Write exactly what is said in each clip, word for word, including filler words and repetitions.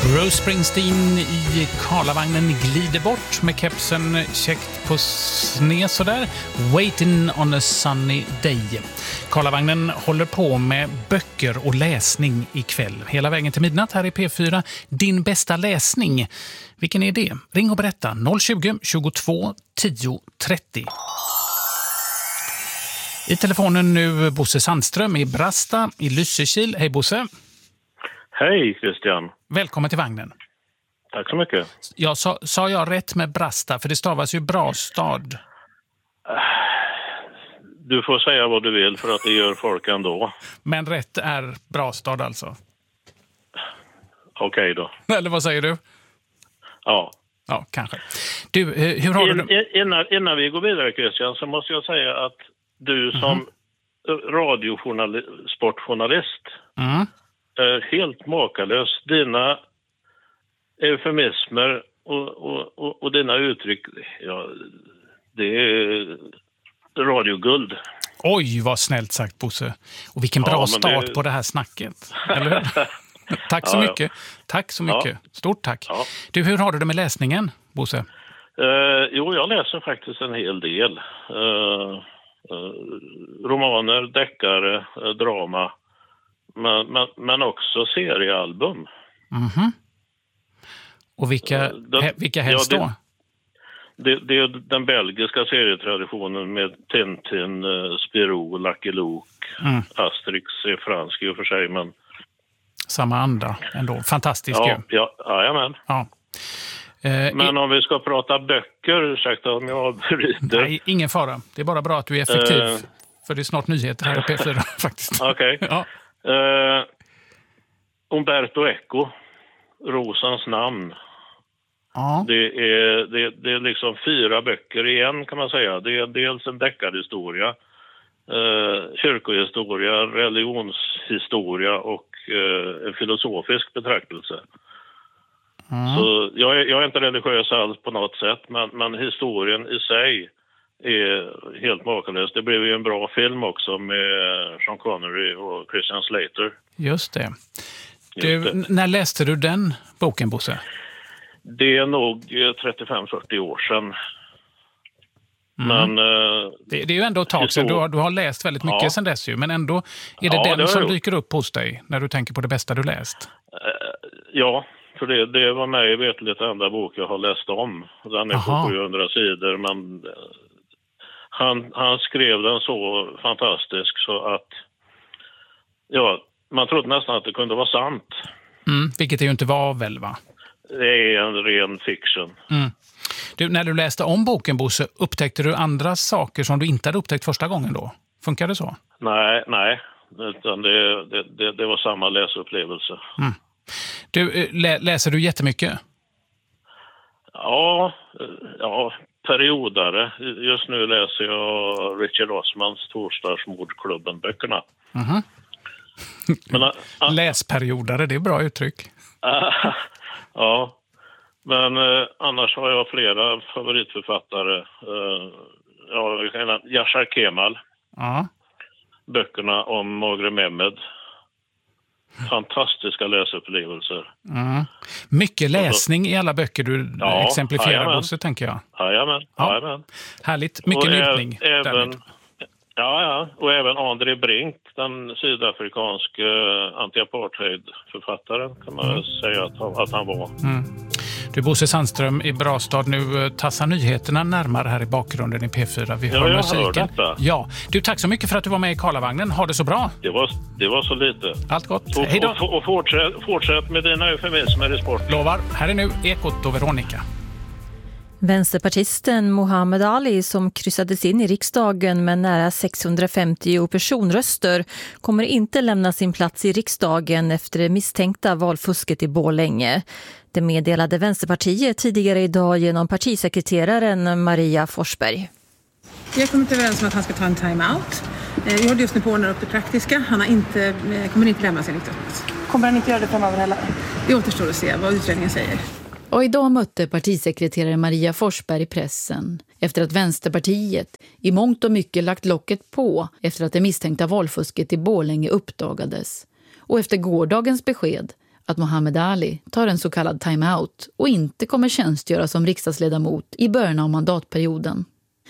Bruce Springsteen i Karlavagnen glider bort med kepsen käckt på sned sådär. Waiting on a sunny day. Karlavagnen håller på med böcker och läsning ikväll. Hela vägen till midnatt här i P fyra. Din bästa läsning. Vilken är det? Ring och berätta. noll tjugo, tjugotvå, tio, trettio. I telefonen nu Bosse Sandström i Brasta i Lysekil. Hej Bosse. Hej Christian. Välkommen till vagnen. Tack så mycket. Jag sa, sa jag rätt med Brasta? För det stavas ju Brastad. Du får säga vad du vill för att det gör folk ändå. Men rätt är Brastad alltså? Okej då. Eller vad säger du? Ja. Ja, kanske. Du, hur har In, du det? Innan, innan vi går vidare Christian så måste jag säga att du som mm. radiosportjournalist Mm. är helt makalös. Dina eufemismer och, och, och, och dina uttryck, ja, det är radioguld. Oj, vad snällt sagt Bosse. Och vilken bra ja, start det... på det här snacket. Eller hur? Tack så ja, mycket. Ja. Tack så mycket. Ja. Stort tack. Ja. Du, hur har du det med läsningen, Bosse? Uh, jo, jag läser faktiskt en hel del. Uh, uh, romaner, deckare, uh, drama. Men, men, men också seriealbum. Mhm. Och vilka, uh, den, he, vilka helst ja, då? Det, det, det är den belgiska serietraditionen med Tintin, uh, Spirou, Lucky Luke. Mm. Asterix är fransk i och för sig, men... Samma anda ändå. Fantastisk ja, ju. ja, jajamän. Ja. Eh, Men i, om vi ska prata böcker, ursäkta om jag avbryter. Nej, ingen fara. Det är bara bra att du är effektiv. Uh, för det är snart nyheter här i P fyra faktiskt. Okej. Okay. Ja. Uh, Umberto Eco, Rosans namn. Ja. Det är, det, det är liksom fyra böcker igen kan man säga. Det är dels en deckarhistoria, uh, kyrkohistoria, religionshistoria och uh, en filosofisk betraktelse. Mm. Så jag är, jag är inte religiös alls på något sätt, men, men historien i sig är helt makalös. Det blev ju en bra film också med Sean Connery och Christian Slater. Just det. Du, Just det. När läste du den boken, Bosse? Det är nog trettiofem fyrtio år sedan. Mm. Men, uh, det, det är ju ändå ett tag sedan. Du har, du har läst väldigt mycket ja. sedan dess ju. Men ändå är det ja, den det som gjort. dyker upp hos dig när du tänker på det bästa du läst? Uh, ja, för det, det var mig vetligt enda bok jag har läst om. Den är Aha. på sjuhundra sidor, men uh, han, han skrev den så fantastisk så att ja, man trodde nästan att det kunde vara sant. Mm, vilket det ju inte var väl, va? Det är en ren fiction. Mm. Du, när du läste om boken, Bosse, upptäckte du andra saker som du inte hade upptäckt första gången då? Funkar det så? Nej, nej. Utan det, det, det, det var samma läsupplevelse. Mm. Du, lä, läser du jättemycket? Ja, ja, periodare. Just nu läser jag Richard Osmans Torsdagsmordklubben-böckerna. Mm-hmm. Men, uh, läsperiodare, det är bra uttryck. Uh, ja, men uh, annars har jag flera favoritförfattare. Uh, ja, Yashar Kemal. Uh. Böckerna om Mogre Mehmed. Fantastiska läsupplevelser. Mm. Mycket läsning i alla böcker du ja, exemplifierar, Bosse, tänker jag. Jajamän, ja. jajamän. Härligt, mycket och njutning. Även, ja, ja, och även André Brink, den sydafrikanske anti-apartheid-författaren, kan man mm. säga att han, att han var. Mm. Du, Bosse Sandström i Brastad, nu tassar nyheterna närmare här i bakgrunden i P fyra. Vi hör ja, jag musiken. Hör detta. Ja, du, tack så mycket för att du var med i Karlavagnen. Ha det så bra. Det var, det var så lite. Allt gott. Och, Hej då. Och, och fortsätt, fortsätt med dina eufemismer i sport. Lovar. Här är nu Ekot och Veronica. Vänsterpartisten Mohammed Ali, som kryssades in i riksdagen med nära sexhundrafemtio personröster, kommer inte lämna sin plats i riksdagen efter det misstänkta valfusket i Borlänge. Det meddelade Vänsterpartiet tidigare idag genom partisekreteraren Maria Forsberg. Vi har kommit överens om att han ska ta en time-out. Vi håller just nu på att ordna upp det praktiska. Han har inte, kommer inte lämna sin riksdagsplats. Kommer han inte göra det framöver heller? Det återstår att se vad utredningen säger. Och idag mötte partisekreterare Maria Forsberg pressen efter att Vänsterpartiet i mångt och mycket lagt locket på efter att det misstänkta valfusket i Borlänge uppdagades. Och efter gårdagens besked att Muhammad Ali tar en så kallad timeout och inte kommer tjänstgöra som riksdagsledamot i början av mandatperioden.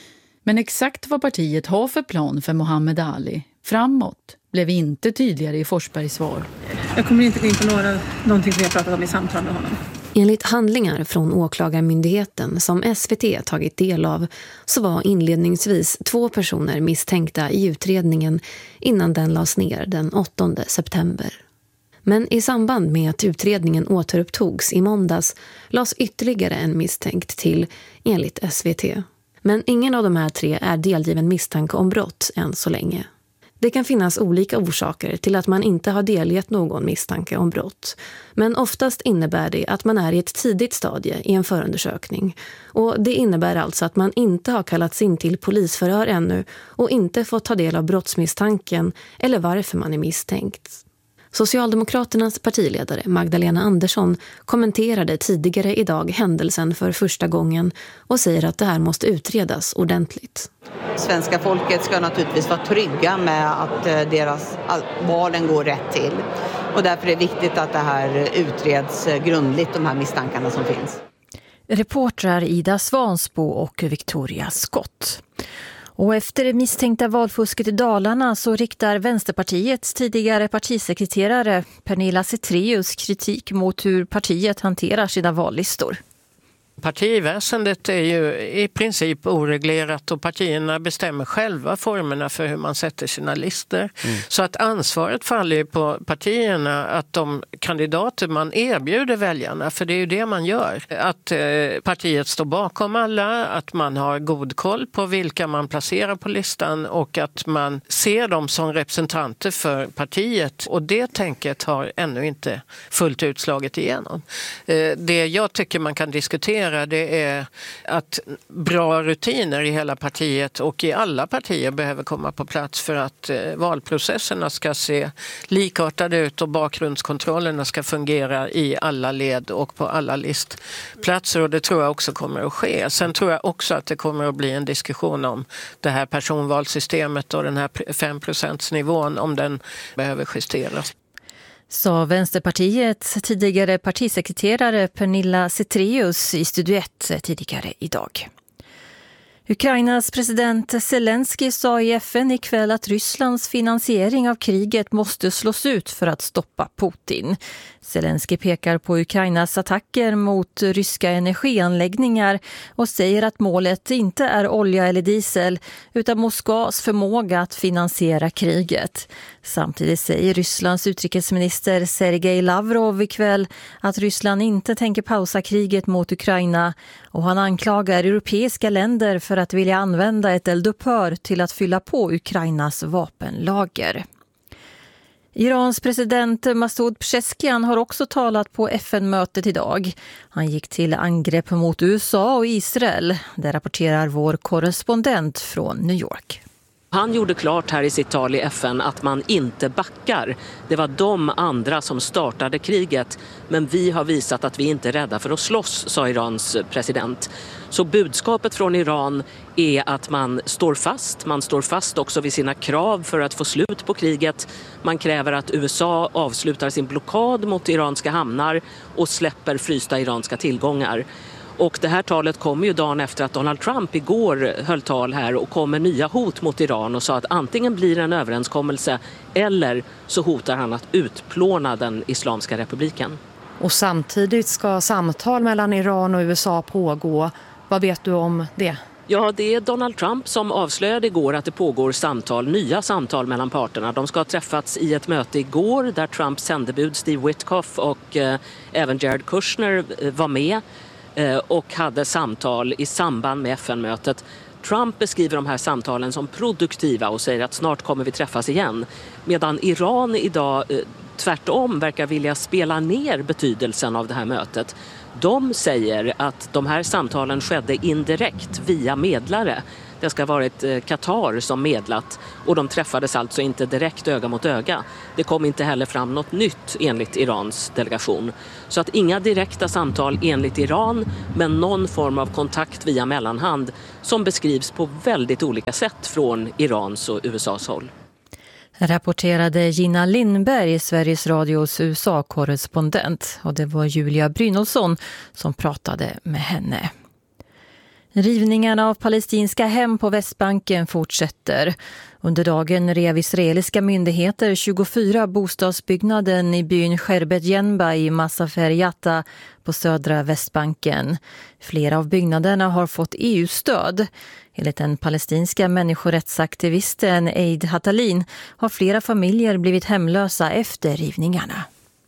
Men exakt vad partiet har för plan för Muhammad Ali framåt blev inte tydligare i Forsbergs svar. Jag kommer inte gå in på några, någonting som jag pratat om i samtal med honom. Enligt handlingar från åklagarmyndigheten som S V T tagit del av så var inledningsvis två personer misstänkta i utredningen innan den lades ner den åttonde september. Men i samband med att utredningen återupptogs i måndags lades ytterligare en misstänkt till enligt S V T. Men ingen av de här tre är delgiven misstanke om brott än så länge. Det kan finnas olika orsaker till att man inte har delgett någon misstanke om brott. Men oftast innebär det att man är i ett tidigt stadie i en förundersökning. Och det innebär alltså att man inte har kallats in till polisförhör ännu och inte fått ta del av brottsmisstanken eller varför man är misstänkt. Socialdemokraternas partiledare Magdalena Andersson kommenterade tidigare idag händelsen för första gången och säger att det här måste utredas ordentligt. Svenska folket ska naturligtvis vara trygga med att deras valen går rätt till. Och därför är det viktigt att det här utreds grundligt, de här misstankarna som finns. Reportrar Ida Svansbo och Victoria Skott. Och efter det misstänkta valfusket i Dalarna så riktar Vänsterpartiets tidigare partisekreterare Pernilla Zethraeus kritik mot hur partiet hanterar sina vallistor. Partiväsendet är ju i princip oreglerat och partierna bestämmer själva formerna för hur man sätter sina listor. Mm. Så att ansvaret faller på partierna att de kandidater man erbjuder väljarna, för det är ju det man gör. Att eh, partiet står bakom alla, att man har god koll på vilka man placerar på listan och att man ser dem som representanter för partiet. Och det tänket har ännu inte fullt utslaget igenom. Eh, det jag tycker man kan diskutera det är att bra rutiner i hela partiet och i alla partier behöver komma på plats för att valprocesserna ska se likartade ut och bakgrundskontrollerna ska fungera i alla led och på alla listplatser, och det tror jag också kommer att ske. Sen tror jag också att det kommer att bli en diskussion om det här personvalssystemet och den här fem procent-nivån, om den behöver justeras. Sa Vänsterpartiets tidigare partisekreterare Pernilla Zethraeus i Studio ett tidigare idag. Ukrainas president Zelensky sa i F N ikväll att Rysslands finansiering av kriget måste slås ut för att stoppa Putin. Zelensky pekar på Ukrainas attacker mot ryska energianläggningar och säger att målet inte är olja eller diesel utan Moskvas förmåga att finansiera kriget. Samtidigt säger Rysslands utrikesminister Sergej Lavrov ikväll att Ryssland inte tänker pausa kriget mot Ukraina, och han anklagar europeiska länder för att vilja använda ett eldupphör till att fylla på Ukrainas vapenlager. Irans president Masoud Pezeshkian har också talat på F N-mötet idag. Han gick till angrepp mot U S A och Israel. Det rapporterar vår korrespondent från New York. Han gjorde klart här i sitt tal i F N att man inte backar. Det var de andra som startade kriget. Men vi har visat att vi inte är rädda för att slåss, sa Irans president. Så budskapet från Iran är att man står fast. Man står fast också vid sina krav för att få slut på kriget. Man kräver att U S A avslutar sin blockad mot iranska hamnar och släpper frysta iranska tillgångar. Och det här talet kommer ju dagen efter att Donald Trump igår höll tal här och kom med nya hot mot Iran och sa att antingen blir det en överenskommelse eller så hotar han att utplåna den Islamska republiken. Och samtidigt ska samtal mellan Iran och U S A pågå. Vad vet du om det? Ja, det är Donald Trump som avslöjade igår att det pågår samtal, nya samtal mellan parterna. De ska ha träffats i ett möte igår där Trumps sändebud Steve Witkoff och eh, även Jared Kushner eh, var med eh, och hade samtal i samband med F N-mötet. Trump beskriver de här samtalen som produktiva och säger att snart kommer vi träffas igen. Medan Iran idag eh, tvärtom verkar vilja spela ner betydelsen av det här mötet. De säger att de här samtalen skedde indirekt via medlare. Det ska ha varit Qatar som medlat och de träffades alltså inte direkt öga mot öga. Det kom inte heller fram något nytt enligt Irans delegation. Så att inga direkta samtal enligt Iran, men någon form av kontakt via mellanhand som beskrivs på väldigt olika sätt från Irans och U S As håll. Rapporterade Gina Lindberg, Sveriges Radios U S A-korrespondent. Och det var Julia Brynolfsson som pratade med henne. Rivningarna av palestinska hem på Västbanken fortsätter. Under dagen rev israeliska myndigheter tjugofyra bostadsbyggnaden i byn Sherbet Yenba i Masafer Yatta på södra Västbanken. Flera av byggnaderna har fått E U-stöd. Enligt den palestinska människorättsaktivisten Eid Hatalin har flera familjer blivit hemlösa efter rivningarna.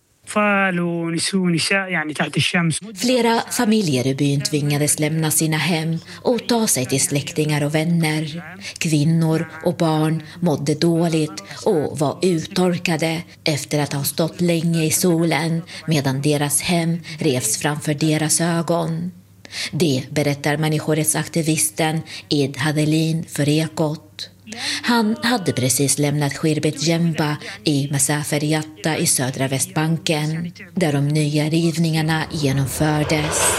Flera familjer i byn tvingades lämna sina hem och ta sig till släktingar och vänner. Kvinnor och barn mådde dåligt och var uttorkade efter att ha stått länge i solen medan deras hem revs framför deras ögon. Det berättar människorättsaktivisten Eid Hatalin för Ekot. Han hade precis lämnat Sherbet Yenba i Masafer Yatta i södra Västbanken, där de nya rivningarna genomfördes.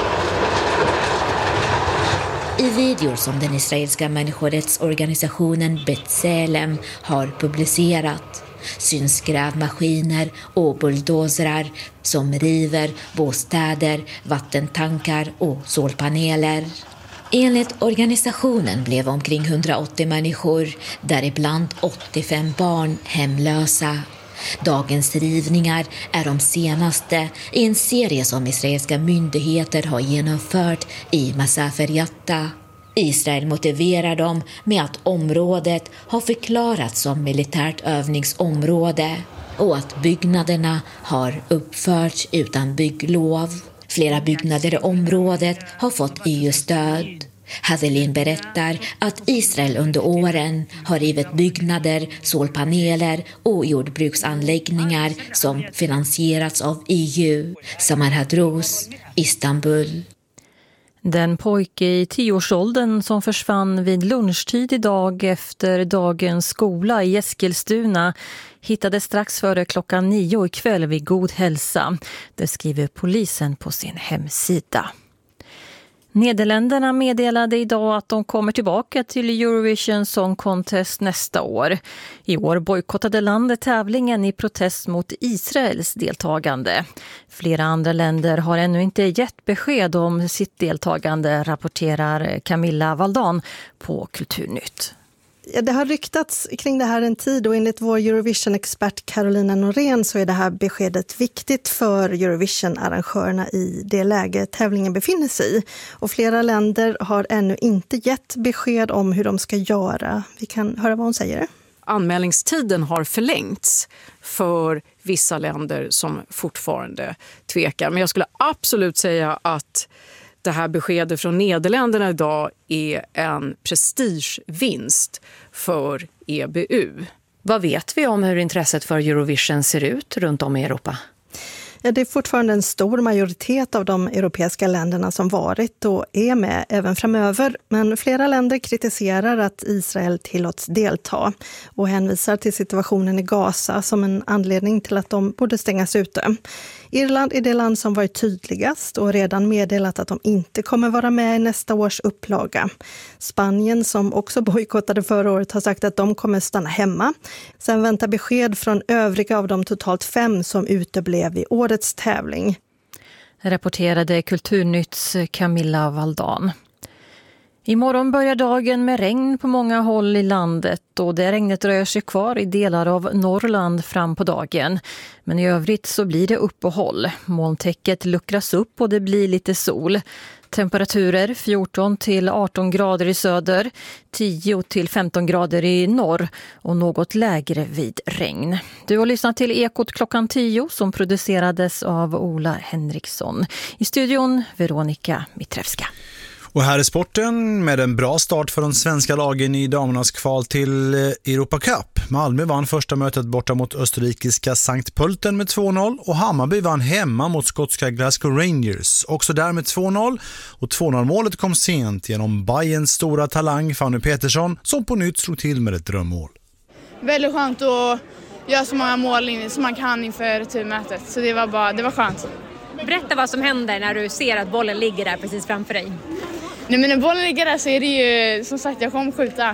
I videor som den israeliska människorättsorganisationen B'Tselem har publicerat syns grävmaskiner och bulldozrar som river bostäder, vattentankar och solpaneler. Enligt organisationen blev omkring hundraåttio människor, däribland åttiofem barn, hemlösa. Dagens rivningar är de senaste i en serie som israeliska myndigheter har genomfört i Masafer Yatta. Israel motiverar dem med att området har förklarats som militärt övningsområde och att byggnaderna har uppförts utan bygglov. Flera byggnader i området har fått E U-stöd. Hatalin berättar att Israel under åren har rivit byggnader, solpaneler och jordbruksanläggningar som finansierats av E U. Samar Hadrous, Istanbul. Den pojke i tioårsåldern som försvann vid lunchtid idag efter dagens skola i Eskilstuna hittades strax före klockan nio ikväll vid god hälsa. Det skriver polisen på sin hemsida. Nederländerna meddelade idag att de kommer tillbaka till Eurovision Song Contest nästa år. I år bojkottade landet tävlingen i protest mot Israels deltagande. Flera andra länder har ännu inte gett besked om sitt deltagande, rapporterar Camilla Valdan på Kulturnytt. Det har ryktats kring det här en tid och enligt vår Eurovision-expert Carolina Norén så är det här beskedet viktigt för Eurovision-arrangörerna i det läge tävlingen befinner sig i. Och flera länder har ännu inte gett besked om hur de ska göra. Vi kan höra vad hon säger. Anmälningstiden har förlängts för vissa länder som fortfarande tvekar. Men jag skulle absolut säga att det här beskedet från Nederländerna idag är en prestigevinst för E B U. Vad vet vi om hur intresset för Eurovision ser ut runt om i Europa? Ja, det är fortfarande en stor majoritet av de europeiska länderna som varit och är med även framöver. Men flera länder kritiserar att Israel tillåts delta och hänvisar till situationen i Gaza som en anledning till att de borde stängas ute. Irland är det land som varit tydligast och redan meddelat att de inte kommer vara med i nästa års upplaga. Spanien, som också bojkottade förra året, har sagt att de kommer stanna hemma. Sen väntar besked från övriga av de totalt fem som uteblev i årets tävling. Rapporterade Kulturnytts Camilla Valdan. Imorgon börjar dagen med regn på många håll i landet och det regnet rör sig kvar i delar av Norrland fram på dagen. Men i övrigt så blir det uppehåll. Molntäcket luckras upp och det blir lite sol. Temperaturer fjorton till arton grader i söder, tio till femton grader i norr och något lägre vid regn. Du har lyssnat till Ekot klockan tio som producerades av Ola Henriksson. I studion Veronica Mitrevska. Och här är sporten med en bra start för de svenska lagen i damernas kval till Europa Cup. Malmö vann första mötet borta mot österrikiska Sankt Pölten med två noll och Hammarby vann hemma mot skotska Glasgow Rangers. Också där med två noll och två noll-målet kom sent genom Bayerns stora talang Fanny Petersson som på nytt slog till med ett drömmål. Väldigt skönt att göra så många mål som man kan inför turmötet, så det var, bara, det var skönt. Berätta vad som händer när du ser att bollen ligger där precis framför dig. Nej, men när bollen ligger där så är det ju, som sagt, jag kommer skjuta.